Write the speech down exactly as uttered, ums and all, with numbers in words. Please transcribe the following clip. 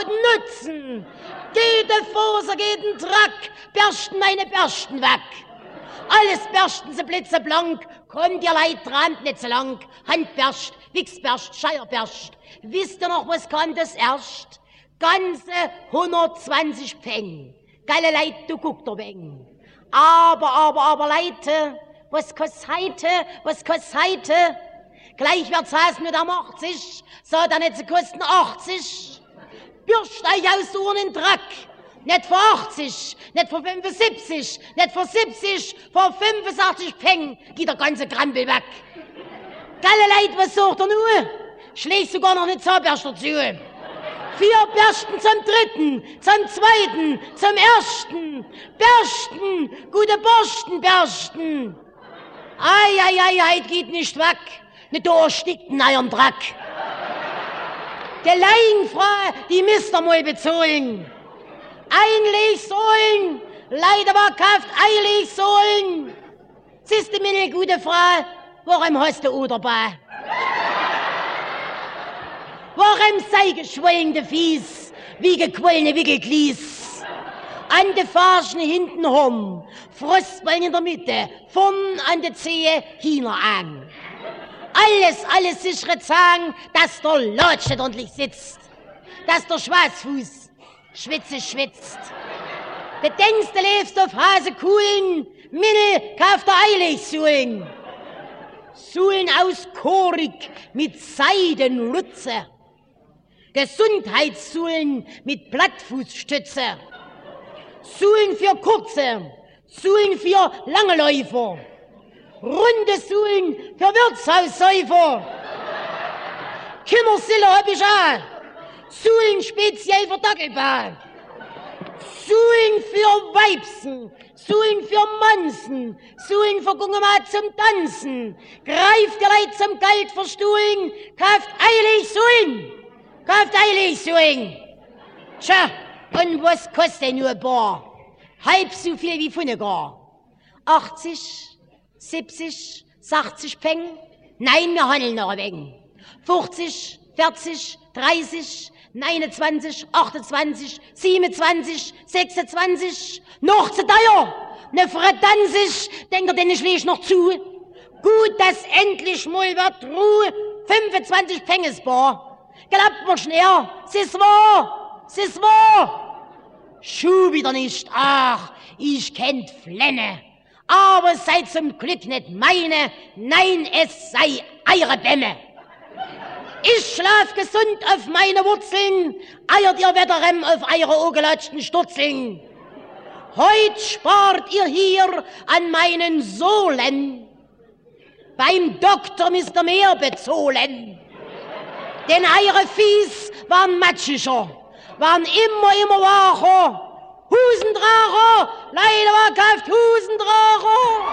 hat Nutzen. Geht der Foser, geht ein Track, bersten meine Bersten weg. Alles bersten sie blitzeblank, kommt ihr Leid dran, nicht so lang. Handberst, Wichsberst, Scheierberst. Wisst ihr noch, was kann das erst? Ganze hundertzwanzig Pfeng. Geile Leid, du guckt der Weng. Aber, aber, aber, Leute, was kostet heute, was kostet heute? Gleich wird's heißen mit am achtzig, so dann nicht zu kosten achtzig. Bürst euch aus so einen Dreck. Nicht für achtzig, nicht für fünfundsiebzig, nicht für siebzig, für fünfundsechzig Pfeng geht der ganze Krampel weg. Geile Leid, was sucht er nur? Schlägt sogar noch eine Zahnbürste dazu. Vier Bürsten zum dritten, zum zweiten, zum ersten. Bürsten, gute Borsten, Bürsten. Ei, ei, ei, ei, geht nicht weg. Nicht erstickt in eurem Dreck. Die Leinfrau, die müsst ihr mal bezahlen. Einlegsohlen, leider war kauft Einlegsohlen. Siehst du, meine gute Frau, warum hast du O dabei? Warum sei geschwollene Fies, wie gequollene Wickelglies? An de Farschen hinten rum, Frostbein in der Mitte, vorn an de Zehe, hiner an. Alles, alles sichere Zahn, dass der Lotsch ordentlich sitzt, dass der Schwarzfuß schwitze schwitzt. Bedenkst du lebst auf Hase Kuhlen, Minne kauft der Eiligsuhlen. Suhlen aus Korik mit Seidenrutze. Gesundheitssuhlen mit Plattfußstütze. Suhlen für Kurze, Suhlen für lange Läufer. Runde Suhlen für Wirtshaussäufer. Kimmersille hab ich auch. Suhlen speziell für Dackelbahn. Suhlen für Weibsen, Suhlen für Mansen, Suhlen für Gungemat zum Tanzen. Greift ihr Leid zum Geld verstuhlen, kauft eilig Suhlen, kauft eilig Suhlen. Tja, und was kostet nur bar? Halb so viel wie Funnegar. achtzig, siebzig, sechzig Peng? Nein, wir handeln noch ein wenig. fünfzig, vierzig, dreißig, neunundzwanzig, achtundzwanzig, siebenundzwanzig, sechsundzwanzig, noch zu teuer, ne Fredanzig, denkt ihr denn, ich lege noch zu? Gut, dass endlich mal wird Ruhe, fünfundzwanzig Pfengesbar. Glaubt mir schnell, es ist wahr, es ist wahr. Schuh wieder nicht, ach, ich kennt Flenne, aber es sei zum Glück nicht meine, nein, es sei eure Bämme. Ich schlaf gesund auf meine Wurzeln, eiert ihr Wetterem auf eure ogelatschten Sturzeln. Heut spart ihr hier an meinen Sohlen. Beim Doktor müsst ihr mehr bezahlen. Denn eure Fies waren matschiger, waren immer, immer wacher. Husendracher, leider war kauft Husendracher.